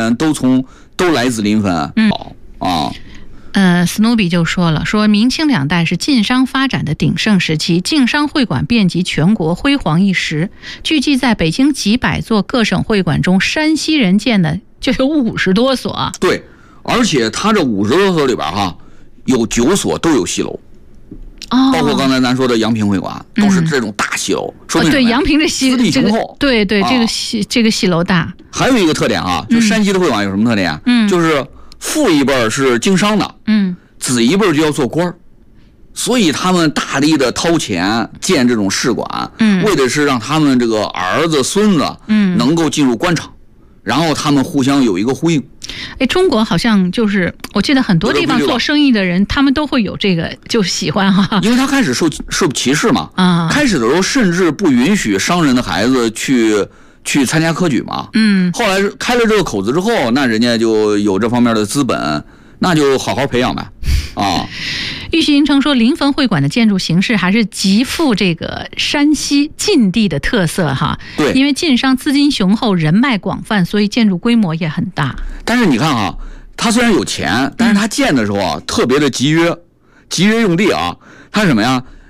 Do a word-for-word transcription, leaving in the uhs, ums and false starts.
人都从都来自临汾。 嗯啊。 呃，斯努比就说了，说明清两代是晋商发展的鼎盛时期，晋商会馆遍及全国，辉煌一时。据记在北京几百座各省会馆中，山西人建的就有五十多所。 对，而且他这五十多所里边哈，有九所都有戏楼。 哦， 包括刚才咱说的阳平会馆，都是这种大戏楼，嗯、说明什么呀？ 对，阳平这戏资历雄厚， 对对， 啊、 这个戏这个戏楼大。 还有一个特点啊，就山西的会馆有什么特点？ 嗯， 就是父一辈是经商的， 嗯， 子一辈就要做官，所以他们大力的掏钱建这种士馆， 嗯， 为的是让他们这个儿子孙子，嗯，能够进入官场，然后他们互相有一个呼应。 哎，中国好像就是我记得很多地方做生意的人，他们都会有这个，就喜欢哈， 因为他开始受受歧视嘛， 啊， 开始的时候甚至不允许商人的孩子去去参加科举嘛， 嗯， 后来开了这个口子之后，那人家就有这方面的资本，那就好好培养呗，啊。 玉溪银城说，临汾会馆的建筑形式还是极富这个山西晋地的特色哈。 对， 因为晋商资金雄厚，人脉广泛，所以建筑规模也很大。 但是你看啊，他虽然有钱，但是他建的时候啊，特别的集约，集约用地啊，他什么呀？